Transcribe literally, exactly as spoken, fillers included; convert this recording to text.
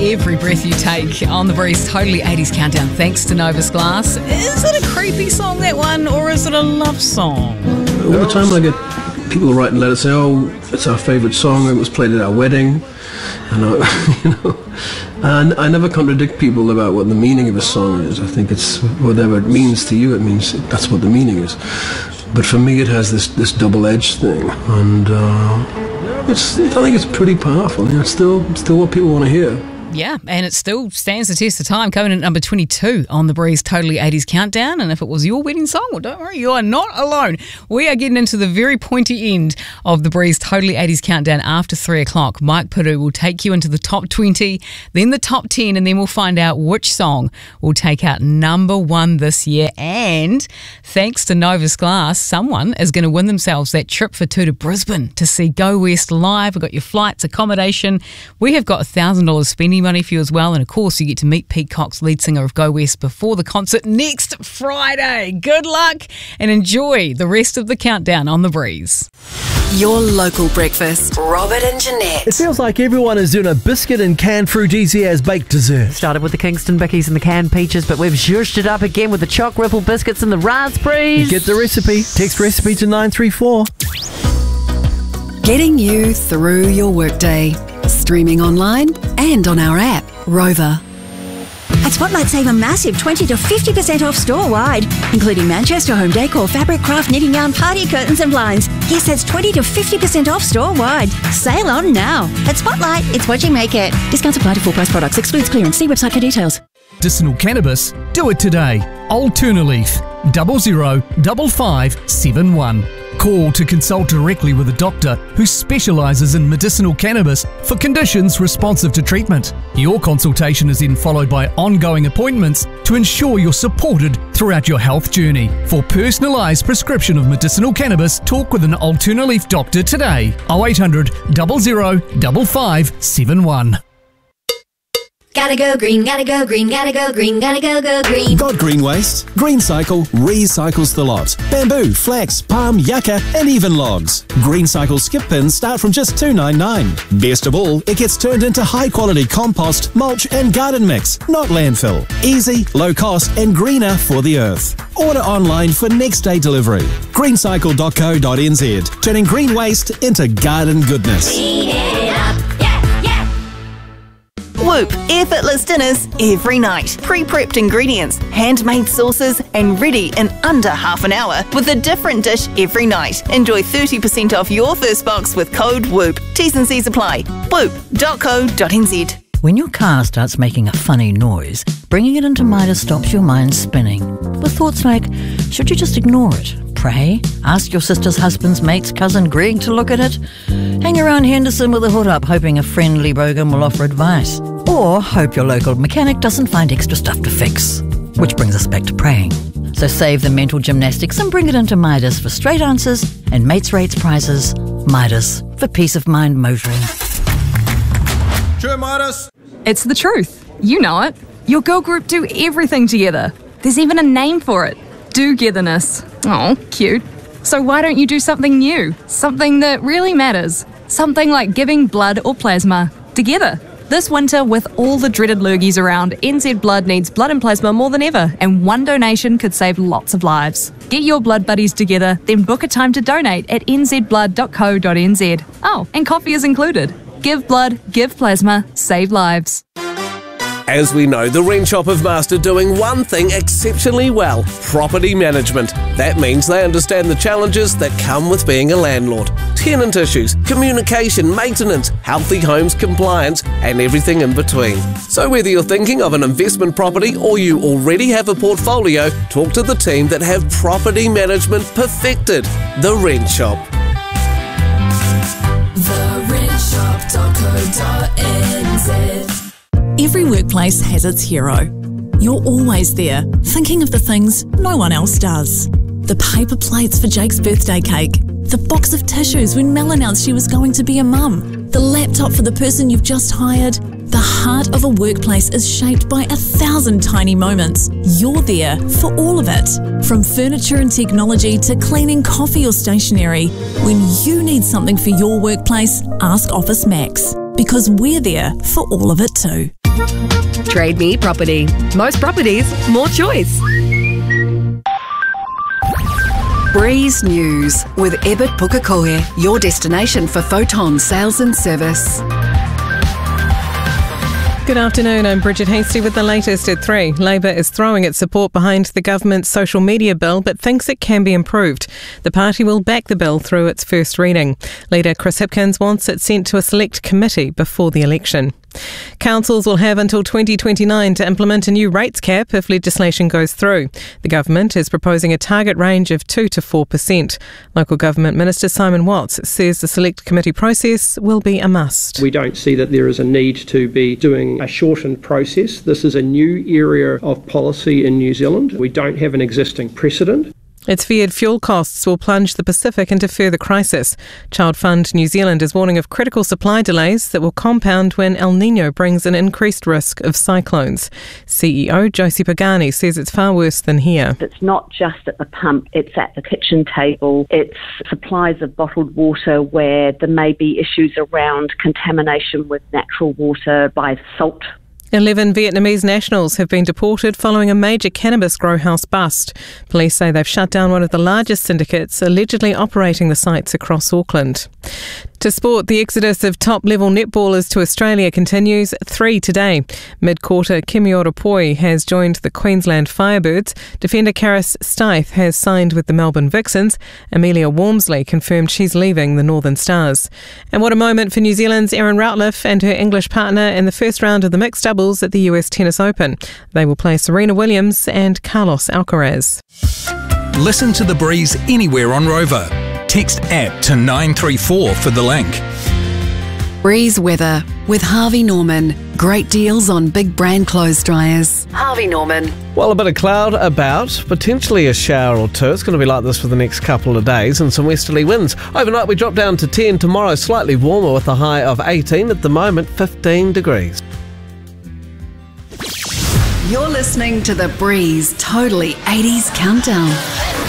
Every Breath You Take on the Breeze Totally eighties Countdown, thanks to Novus Glass. Is it a creepy song, that one, or is it a love song? All the time I get people writing letters say, oh, it's our favourite song, it was played at our wedding. And I, you know, and I never contradict people about what the meaning of a song is. I think it's whatever it means to you, it means that's what the meaning is. But for me, it has this, this double-edged thing, and uh, it's, I think it's pretty powerful. You know, it's still, it's still what people want to hear. Yeah, and it still stands the test of time, coming in at number twenty-two on the Breeze Totally eighties Countdown. And if it was your wedding song, well, don't worry, you are not alone. We are getting into the very pointy end of the Breeze Totally eighties Countdown after three o'clock. Mike Piru will take you into the top twenty, then the top ten, and then we'll find out which song will take out number one this year. And thanks to Novus Glass, someone is going to win themselves that trip for two to Brisbane to see Go West live. We've got your flights, accommodation. We have got one thousand dollars spending money for you as well, and of course you get to meet Pete Cox, lead singer of Go West, before the concert next Friday. Good luck and enjoy the rest of the countdown on the Breeze. Your local breakfast, Robert and Jeanette. It feels like everyone is doing a biscuit and canned fruit easy as baked dessert. Started with the Kingston Bickies and the canned peaches, but we've zhuzhed it up again with the choc ripple biscuits and the raspberries. Get the recipe. Text recipe to nine three four. Getting you through your workday. Streaming online and on our app, Rover. At Spotlight, save a massive twenty to fifty percent off store-wide, including Manchester home decor, fabric, craft, knitting yarn, party curtains and blinds. Yes, that's twenty to fifty percent off store-wide. Sale on now. At Spotlight, it's what you make it. Discounts apply to full-price products. Excludes clearance. See website for details. Medicinal cannabis? Do it today. Alternaleaf, double zero double five seven one. Call to consult directly with a doctor who specialises in medicinal cannabis for conditions responsive to treatment. Your consultation is then followed by ongoing appointments to ensure you're supported throughout your health journey. For personalised prescription of medicinal cannabis, talk with an Alternaleaf doctor today. oh eight hundred, double zero, double five seven one. Gotta go green, gotta go green, gotta go green, gotta go go green. Got green waste? GreenCycle recycles the lot. Bamboo, flax, palm, yucca, and even logs. GreenCycle skip bins start from just two dollars ninety-nine. Best of all, it gets turned into high-quality compost, mulch, and garden mix, not landfill. Easy, low cost, and greener for the earth. Order online for next-day delivery. greencycle dot co dot n z, turning green waste into garden goodness. Clean it up. Whoop, effortless dinners every night. Pre-prepped ingredients, handmade sauces, and ready in under half an hour with a different dish every night. Enjoy thirty percent off your first box with code WHOOP. T's and C's apply. whoop dot co dot n z. When your car starts making a funny noise, bringing it into Midas stops your mind spinning. With thoughts like, should you just ignore it? Pray? Ask your sister's husband's mate's cousin Greg to look at it? Hang around Henderson with a hood up hoping a friendly bogan will offer advice? Or hope your local mechanic doesn't find extra stuff to fix? Which brings us back to praying. So save the mental gymnastics and bring it into Midas for straight answers and mates rates prizes. Midas, for peace of mind motoring. True, Midas. It's the truth. You know it. Your girl group do everything together. There's even a name for it. Do-getherness. Oh, cute. So why don't you do something new? Something that really matters. Something like giving blood or plasma together. This winter, with all the dreaded lurgies around, N Z Blood needs blood and plasma more than ever, and one donation could save lots of lives. Get your blood buddies together, then book a time to donate at n z blood dot co dot n z. Oh, and coffee is included. Give blood, give plasma, save lives. As we know, the Wren Shop have mastered doing one thing exceptionally well: property management. That means they understand the challenges that come with being a landlord. Tenant issues, communication, maintenance, healthy homes compliance, and everything in between. So whether you're thinking of an investment property or you already have a portfolio, talk to the team that have property management perfected. The Wren Shop. the wren shop dot co dot n z. Every workplace has its hero. You're always there, thinking of the things no one else does. The paper plates for Jake's birthday cake. The box of tissues when Mel announced she was going to be a mum. The laptop for the person you've just hired. The heart of a workplace is shaped by a thousand tiny moments. You're there for all of it. From furniture and technology to cleaning coffee or stationery. When you need something for your workplace, ask Office Max. Because we're there for all of it too. Trade Me Property. Most properties, more choice. Breeze News with Ebert Pukekohe, your destination for photon sales and service. Good afternoon, I'm Bridget Hasty with the latest at three. Labor is throwing its support behind the government's social media bill but thinks it can be improved. The party will back the bill through its first reading. Leader Chris Hipkins wants it sent to a select committee before the election. Councils will have until twenty twenty-nine to implement a new rates cap if legislation goes through. The government is proposing a target range of two to four percent. Local Government Minister Simon Watts says the select committee process will be a must. We don't see that there is a need to be doing a shortened process. This is a new area of policy in New Zealand. We don't have an existing precedent. It's feared fuel costs will plunge the Pacific into further crisis. Child Fund New Zealand is warning of critical supply delays that will compound when El Niño brings an increased risk of cyclones. C E O Josie Pagani says it's far worse than here. It's not just at the pump, it's at the kitchen table. It's supplies of bottled water where there may be issues around contamination with natural water by salt. Eleven Vietnamese nationals have been deported following a major cannabis grow house bust. Police say they've shut down one of the largest syndicates allegedly operating the sites across Auckland. To sport, the exodus of top-level netballers to Australia continues. Three today. Mid-quarter, Kimi Orapoi has joined the Queensland Firebirds. Defender Karis Steiff has signed with the Melbourne Vixens. Amelia Walmsley confirmed she's leaving the Northern Stars. And what a moment for New Zealand's Erin Routliffe and her English partner in the first round of the mixed doubles at the U S Tennis Open. They will play Serena Williams and Carlos Alcaraz. Listen to The Breeze anywhere on Rover. Text app to nine three four for the link. Breeze weather with Harvey Norman. Great deals on big brand clothes dryers. Harvey Norman. Well, a bit of cloud about, potentially a shower or two. It's going to be like this for the next couple of days and some westerly winds. Overnight we drop down to ten. Tomorrow slightly warmer with a high of eighteen. At the moment, fifteen degrees. You're listening to The Breeze Totally eighties Countdown.